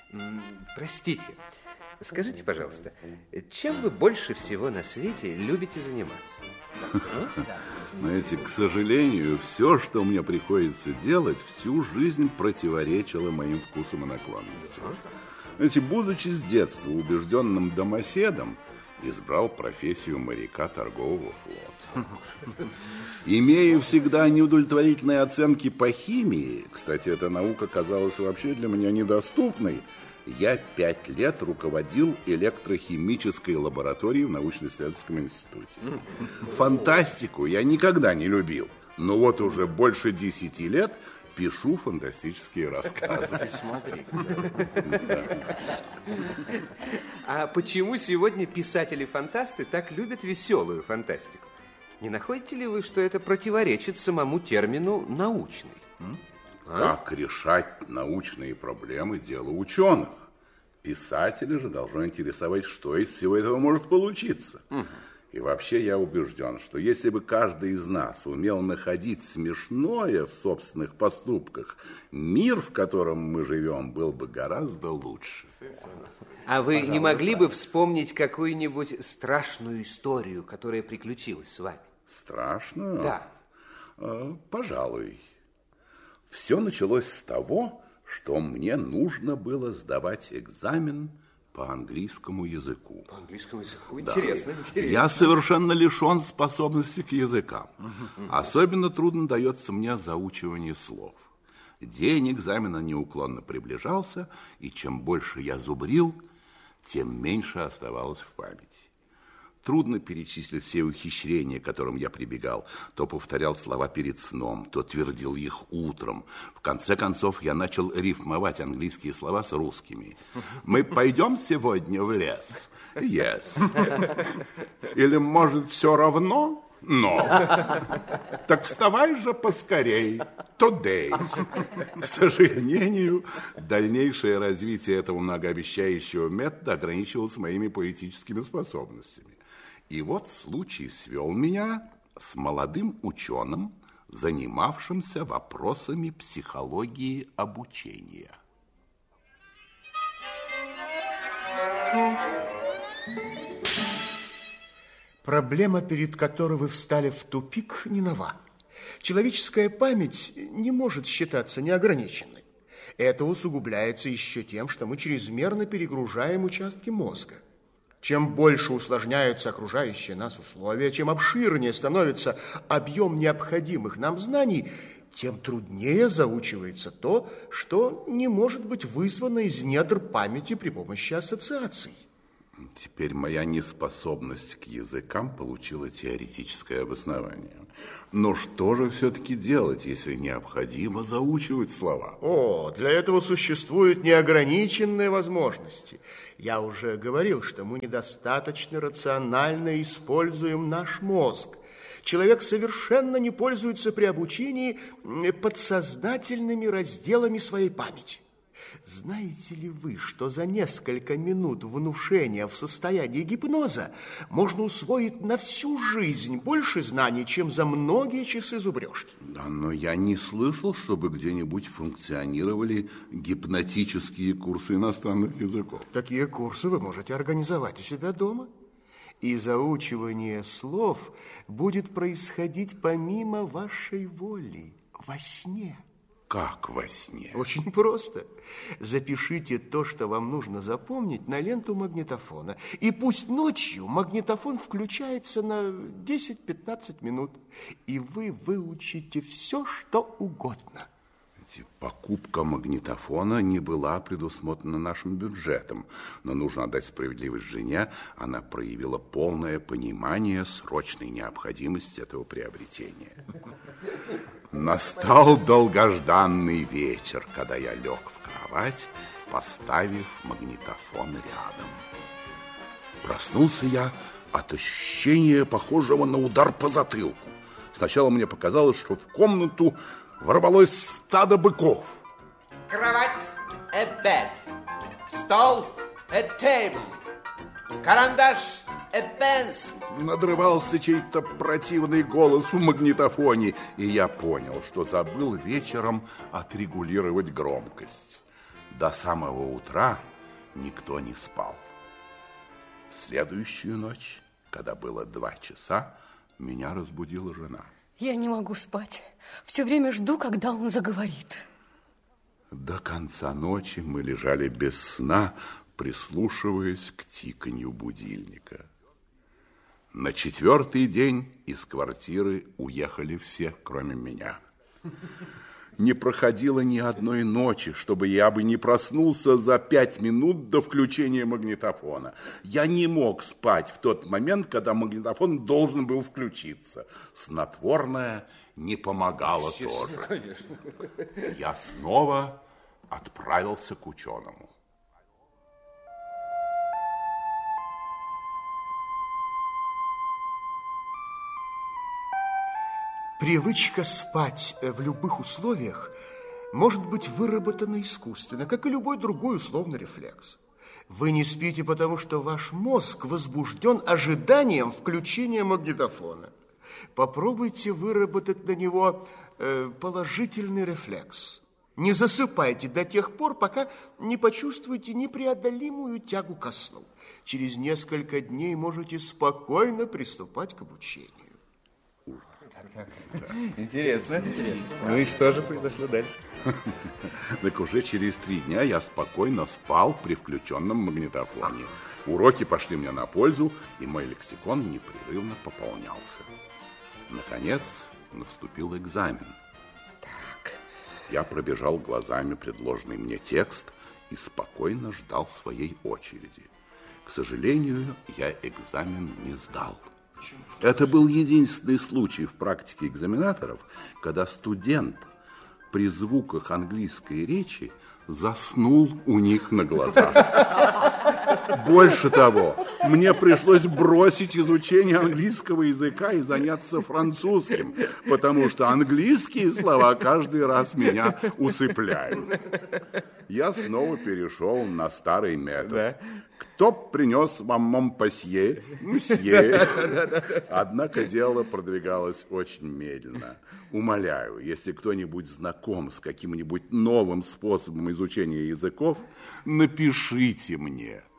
Простите, скажите, пожалуйста, чем вы больше всего на свете любите заниматься? Знаете, к сожалению, все, что мне приходится делать, всю жизнь противоречило моим вкусам и наклонностям. Знаете, будучи с детства убежденным домоседом, избрал профессию моряка торгового флота. Имея всегда неудовлетворительные оценки по химии, кстати, эта наука казалась вообще для меня недоступной, я 5 лет руководил электрохимической лабораторией в научно-исследовательском институте. Фантастику я никогда не любил, но вот уже больше 10 лет пишу фантастические рассказы. Смотри. А почему сегодня писатели-фантасты так любят веселую фантастику? Не находите ли вы, что это противоречит самому термину «научный»? Как решать научные проблемы – дело ученых. Писателя же должно интересовать, что из всего этого может получиться. И вообще я убежден, что если бы каждый из нас умел находить смешное в собственных поступках, мир, в котором мы живем, был бы гораздо лучше. А вы не могли бы вспомнить какую-нибудь страшную историю, которая приключилась с вами? Страшную? Да. Пожалуй. Все началось с того, что мне нужно было сдавать экзамен по английскому языку. По английскому языку? Да. Интересно. Я совершенно лишен способности к языкам. Особенно трудно дается мне заучивание слов. День экзамена неуклонно приближался, и чем больше я зубрил, тем меньше оставалось в памяти. Трудно перечислить все ухищрения, к которым я прибегал. То повторял слова перед сном, то твердил их утром. В конце концов, я начал рифмовать английские слова с русскими. «Мы пойдем сегодня в лес?» «Yes». Или, может, все равно? «No». «Так вставай же поскорей». «Today». К сожалению, дальнейшее развитие этого многообещающего метода ограничивалось моими поэтическими способностями. И вот случай свел меня с молодым ученым, занимавшимся вопросами психологии обучения. Проблема, перед которой вы встали в тупик, не нова. Человеческая память не может считаться неограниченной. Это усугубляется еще тем, что мы чрезмерно перегружаем участки мозга. Чем больше усложняются окружающие нас условия, чем обширнее становится объем необходимых нам знаний, тем труднее заучивается то, что не может быть вызвано из недр памяти при помощи ассоциаций. Теперь моя неспособность к языкам получила теоретическое обоснование. Но что же все-таки делать, если необходимо заучивать слова? Для этого существуют неограниченные возможности. Я уже говорил, что мы недостаточно рационально используем наш мозг. Человек совершенно не пользуется при обучении подсознательными разделами своей памяти. Знаете ли вы, что за несколько минут внушения в состоянии гипноза можно усвоить на всю жизнь больше знаний, чем за многие часы зубрежки? Да, но я не слышал, чтобы где-нибудь функционировали гипнотические курсы иностранных языков. Такие курсы вы можете организовать у себя дома. И заучивание слов будет происходить помимо вашей воли, во сне. Как во сне? Очень просто. Запишите то, что вам нужно запомнить, на ленту магнитофона. И пусть ночью магнитофон включается на 10-15 минут. И вы выучите все, что угодно. Покупка магнитофона не была предусмотрена нашим бюджетом. Но нужно отдать справедливость жене. Она проявила полное понимание срочной необходимости этого приобретения. Настал долгожданный вечер, когда я лег в кровать, поставив магнитофон рядом. Проснулся я от ощущения, похожего на удар по затылку. Сначала мне показалось, что в комнату ворвалось стадо быков. Кровать – a bed. Стол – a table. Карандаш – a pencil. Надрывался чей-то противный голос в магнитофоне, и я понял, что забыл вечером отрегулировать громкость. До самого утра никто не спал. В следующую ночь, когда было 2 часа, меня разбудила жена. Я не могу спать. Все время жду, когда он заговорит. До конца ночи мы лежали без сна, прислушиваясь к тиканью будильника. На 4-й день из квартиры уехали все, кроме меня. Не проходило ни одной ночи, чтобы я бы не проснулся за 5 минут до включения магнитофона. Я не мог спать в тот момент, когда магнитофон должен был включиться. Снотворное не помогало тоже. Конечно. Я снова отправился к ученому. Привычка спать в любых условиях может быть выработана искусственно, как и любой другой условный рефлекс. Вы не спите, потому что ваш мозг возбужден ожиданием включения магнитофона. Попробуйте выработать на него положительный рефлекс. Не засыпайте до тех пор, пока не почувствуете непреодолимую тягу ко сну. Через несколько дней можете спокойно приступать к обучению. Интересно. Ну и что же произошло дальше? Так уже через 3 дня я спокойно спал при включенном магнитофоне. Уроки пошли мне на пользу, и мой лексикон непрерывно пополнялся. Наконец наступил экзамен. Так. Я пробежал глазами предложенный мне текст и спокойно ждал своей очереди. К сожалению, я экзамен не сдал. Это был единственный случай в практике экзаменаторов, когда студент при звуках английской речи заснул у них на глазах. Больше того, мне пришлось бросить изучение английского языка и заняться французским, потому что английские слова каждый раз меня усыпляют. Я снова перешел на старый метод. Да. Кто принес вам Монпасье? Мсье. Однако дело продвигалось очень медленно. Умоляю, если кто-нибудь знаком с каким-нибудь новым способом изучения языков, напишите мне.